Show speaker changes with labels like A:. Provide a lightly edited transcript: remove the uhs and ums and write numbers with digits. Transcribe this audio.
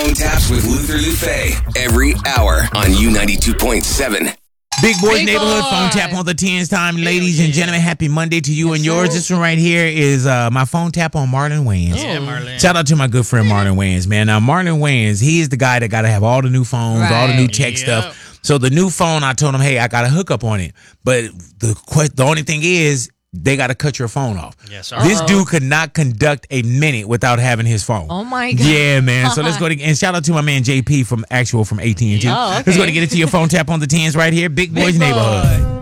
A: Phone Taps with Luther Lufe every hour on U92.7.
B: Big Boys Neighborhood Phone Tap on the 10s time. Ladies and gentlemen, happy Monday to you and yours. This one right here is my phone tap on Marlon Wayans.
C: Yeah, Marlon.
B: Shout out to my good friend Marlon Wayans, man. Now, Marlon Wayans, he is the guy that got to have all the new phones, all the new tech stuff. So the new phone, I told him, hey, I got a hookup on it. But the only thing is, they got to cut your phone off.
C: Yes, sir.
B: This dude could not conduct a minute without having his phone.
D: Oh, my God.
B: Yeah, man. So let's go to, and shout out to my man JP from AT&T.
D: Oh, okay.
B: Let's go to get into your phone tap on the 10s right here. Big Boys Neighborhood.